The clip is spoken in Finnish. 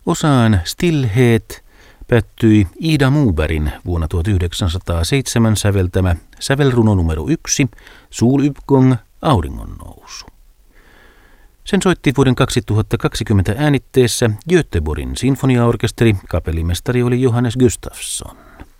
Osaan Stillhet päättyi Ida Mobergin vuonna 1907 säveltämä sävelruno numero 1, Soluppgång, auringonnousu. Sen soitti vuoden 2020 äänitteessä Göteborgin sinfoniaorkesteri, kapellimestari oli Johannes Gustafsson.